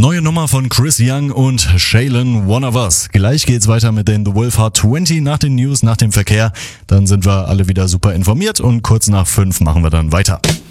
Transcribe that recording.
Neue Nummer von Chris Young und Shaylin, One of Us. Gleich geht's weiter mit den The Wolf Hard 20 nach den News, nach dem Verkehr. Dann sind wir alle wieder super informiert und kurz nach 5 machen wir dann weiter.